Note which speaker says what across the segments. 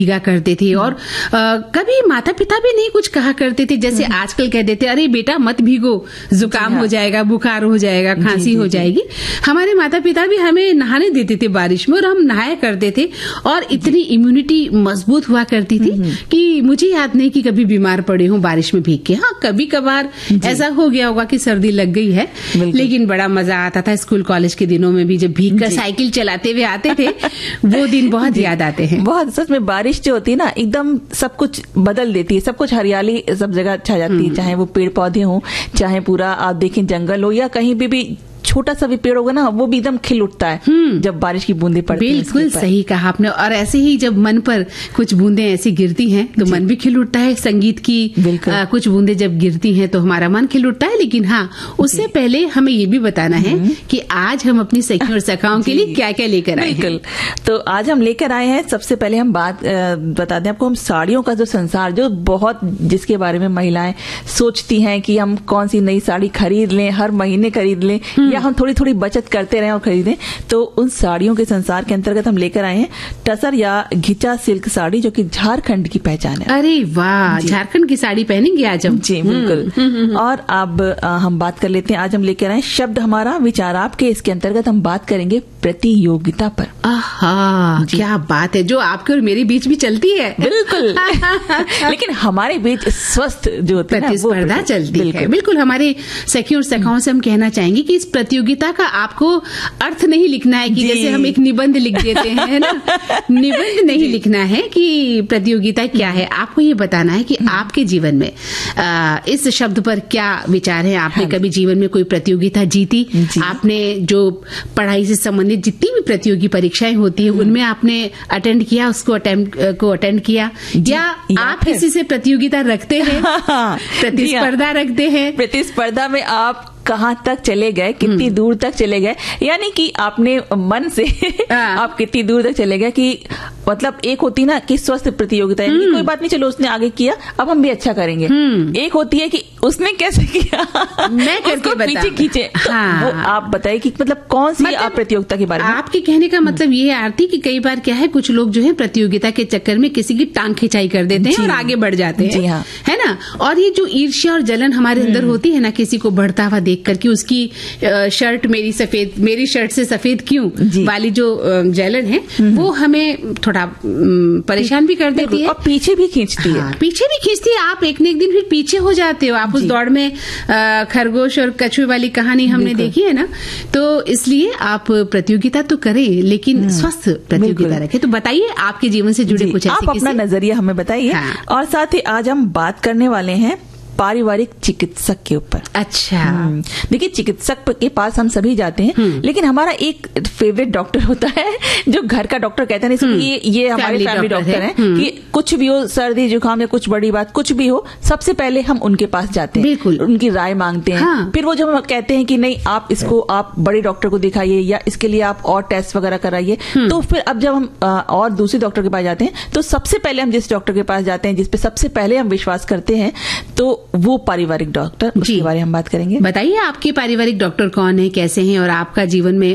Speaker 1: भीगा करते थे और कभी माता पिता भी नहीं कुछ कहा करते थे, जैसे आजकल कह देते अरे बेटा मत भीगो, जुकाम हो जाएगा, बुखार हो जाएगा, खांसी हो जाएगी। हमारे माता पिता भी हमें नहाने देते थे बारिश में और हम नहाया करते थे और इतनी इम्यूनिटी मजबूत हुआ करती थी कि मुझे याद नहीं कि कभी बीमार पड़े हूं बारिश में भीग के। हाँ, कभी कभार ऐसा हो गया होगा कि सर्दी लग गई है, लेकिन बड़ा मजा आता था स्कूल कॉलेज के दिनों में भी, जब भीग कर साइकिल चलाते हुए आते थे, वो दिन बहुत याद आते हैं।
Speaker 2: बहुत, सच में बारिश जो होती है ना एकदम सब कुछ बदल देती है, सब कुछ हरियाली सब जगह छा जाती है, चाहे वो पेड़ पौधे हो, चाहे पूरा आप देखें जंगल हो, या कहीं भी छोटा सा भी पेड़ होगा ना वो भी एकदम खिल उठता है जब बारिश की बूंदें पड़ती हैं।
Speaker 1: बिल्कुल सही कहा आपने। और ऐसे ही जब मन पर कुछ बूंदें ऐसी गिरती हैं तो मन भी खिल उठता है। संगीत की कुछ बूंदें जब गिरती हैं तो हमारा मन खिल उठता है। लेकिन हाँ, उससे पहले हमें ये भी बताना है कि आज हम अपनी सखियों और सखाओं के लिए क्या क्या लेकर आए हैं।
Speaker 2: तो आज हम लेकर आए हैं, सबसे पहले हम बात बता दें आपको, हम साड़ियों का जो संसार, जो बहुत जिसके बारे में महिलाएं सोचती हैं कि हम कौन सी नई साड़ी खरीद लें, हर महीने खरीद लें या हम थोड़ी थोड़ी बचत करते रहें और खरीदें, तो उन साड़ियों के संसार के अंतर्गत हम लेकर आए हैं टसर या घिचा सिल्क साड़ी, जो कि झारखंड की पहचान है।
Speaker 1: अरे वाह, झारखंड की साड़ी पहनेंगे आज हम।
Speaker 2: जी बिल्कुल। और अब हम बात कर लेते हैं, आज हम लेकर आए शब्द हमारा विचार आपके, इसके अंतर्गत हम बात करेंगे प्रतियोगिता पर।
Speaker 1: आहा, क्या बात है, जो आपके और मेरे बीच भी चलती है।
Speaker 2: बिल्कुल। लेकिन हमारे बीच स्वस्थ जो होती है
Speaker 1: प्रतिस्पर्धा चलती है। बिल्कुल, हमारे सखियों और सखाओं से हम कहना चाहेंगे कि इस प्रतियोगिता का आपको अर्थ नहीं लिखना है कि जैसे हम एक निबंध लिख देते हैं, है ना, निबंध नहीं लिखना है कि प्रतियोगिता क्या है। आपको ये बताना है कि आपके जीवन में इस शब्द पर क्या विचार है। आपने कभी जीवन में कोई प्रतियोगिता जीती? आपने जो पढ़ाई से संबंधित जितनी भी प्रतियोगी परीक्षाएं होती है उनमें आपने अटेंड किया, उसको अटेंड किया, या आप किसी से प्रतियोगिता रखते हैं, प्रतिस्पर्धा रखते हैं?
Speaker 2: प्रतिस्पर्धा में आप कहाँ तक चले गए, कितनी दूर तक चले गए, यानी कि आपने मन से आप कितनी दूर तक चले गए, कि मतलब एक होती ना कि स्वस्थ प्रतियोगिता, यानी कोई बात नहीं, चलो उसने आगे किया अब हम भी अच्छा करेंगे। एक होती है कि उसने कैसे किया
Speaker 1: मैं करके
Speaker 2: पीछे खींचे।
Speaker 1: हाँ।
Speaker 2: वो आप बताइए कि मतलब कौन सी आप प्रतियोगिता के बारे में?
Speaker 1: आपके कहने का मतलब ये है आरती कि कई बार क्या है, कुछ लोग जो है प्रतियोगिता के चक्कर में किसी की टांग खिंचाई कर देते हैं और आगे बढ़ जाते हैं।
Speaker 2: हाँ।
Speaker 1: है ना। और ये जो ईर्ष्या और जलन हमारे अंदर होती है ना, किसी को बढ़ता हुआ देख करके उसकी शर्ट मेरी शर्ट से सफेद क्यों वाली जो जलन है वो हमें थोड़ा परेशान भी कर देती है
Speaker 2: और पीछे भी खींचती है।
Speaker 1: पीछे भी खींचती है। आप एक न एक दिन फिर पीछे हो जाते हो। आप उस दौड़ में खरगोश और कछुए वाली कहानी हमने देखी है ना। तो इसलिए आप प्रतियोगिता तो करें लेकिन स्वस्थ प्रतियोगिता रखें। तो बताइए आपके जीवन से जुड़े कुछ ऐसे
Speaker 2: आप अपना नजरिया हमें बताइए। और साथ ही आज हम बात करने वाले हैं पारिवारिक चिकित्सक के ऊपर।
Speaker 1: अच्छा,
Speaker 2: देखिए चिकित्सक के पास हम सभी जाते हैं, लेकिन हमारा एक फेवरेट डॉक्टर होता है जो घर का डॉक्टर कहते हैं। ये हमारे फैमिली डॉक्टर हैं कि कुछ भी हो, सर्दी जुकाम या कुछ बड़ी बात कुछ भी हो, सबसे पहले हम उनके पास जाते हैं,
Speaker 1: बिल्कुल
Speaker 2: उनकी राय मांगते हैं। हाँ। फिर वो जब कहते हैं कि नहीं आप इसको आप बड़े डॉक्टर को दिखाइए या इसके लिए आप और टेस्ट वगैरह कराइए, तो फिर अब जब हम और दूसरे डॉक्टर के पास जाते हैं तो सबसे पहले हम जिस डॉक्टर के पास जाते हैं, जिसपे सबसे पहले हम विश्वास करते हैं, तो वो पारिवारिक डॉक्टर, उसके बारे में हम बात करेंगे।
Speaker 1: बताइए आपके पारिवारिक डॉक्टर कौन है, कैसे हैं और आपके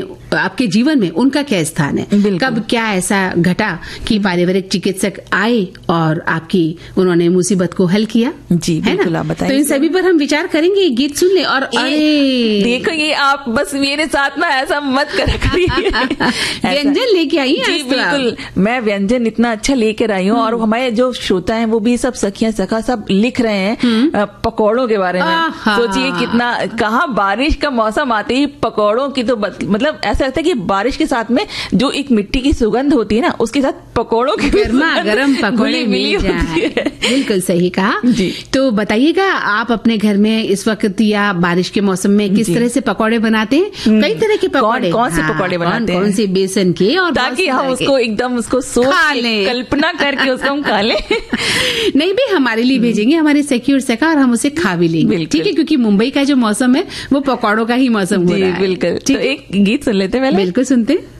Speaker 1: जीवन में उनका क्या स्थान है? कब क्या ऐसा घटा कि पारिवारिक चिकित्सक आए और आपकी उन्होंने मुसीबत को हल किया?
Speaker 2: जी बिल्कुल, आप बताइए।
Speaker 1: तो इन सभी पर हम विचार करेंगे, गीत सुन ले। और
Speaker 2: देखो ये आप बस मेरे साथ ना ऐसा मत करा करिए।
Speaker 1: व्यंजन लेके आई हैं?
Speaker 2: जी बिल्कुल, मैं व्यंजन इतना अच्छा लेकर आई हूँ और हमारे जो श्रोता हैं वो भी सब सखियां सखा सब लिख रहे हैं पकौड़ों के बारे में। सोचिए कितना, कहाँ बारिश का मौसम आते ही पकौड़ों की तो मतलब ऐसा लगता है कि बारिश के साथ में जो एक मिट्टी की सुगंध होती है ना, उसके साथ पकौड़ों की
Speaker 1: गर्मा गर्म पकौड़े मिल जाए। बिल्कुल सही कहा। तो बताइएगा आप अपने घर में इस वक्त या बारिश के मौसम में किस तरह से पकौड़े बनाते हैं? कई तरह के पकौड़े,
Speaker 2: कौन से पकौड़े बनाते हैं?
Speaker 1: कौन से बेसन के, और
Speaker 2: ताकि हम उसको एकदम उसको सोच लें, कल्पना करके उसको हम खा लें।
Speaker 1: नहीं भी हमारे लिए भेजेंगे हमारे सखी और सखा, और हम उसे खा भी लेंगे, ठीक है? क्योंकि मुंबई का जो मौसम है वो पकौड़ों का ही मौसम हो रहा है।
Speaker 2: बिल्कुल। तो एक गीत सुन लेते हैं पहले।
Speaker 1: बिल्कुल सुनते हैं।